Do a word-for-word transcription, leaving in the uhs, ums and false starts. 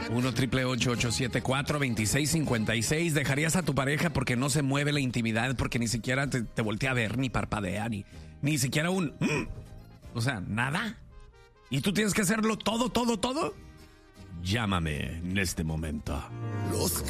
uno triple ocho ocho siete cuatro dos seis cinco seis. ¿Dejarías a tu pareja porque no se mueve la intimidad, porque ni siquiera te, te voltea a ver, ni parpadea, ni, ni siquiera un... Mm, o sea, nada? ¿Y tú tienes que hacerlo todo, todo, todo? Llámame en este momento. Los